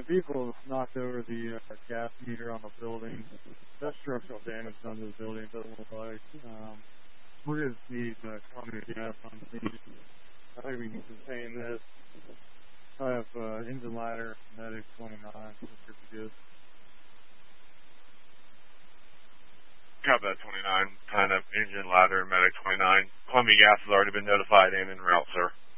people knocked over the gas meter on the building. That's structural damage done to the building, it doesn't look like. We're going to need Columbia Gas on scene. I think we can contain this. I have engine ladder, medic 29, that's pretty good. Copy that 29, kind of engine ladder, medic 29. Columbia Gas has already been notified and en route, sir.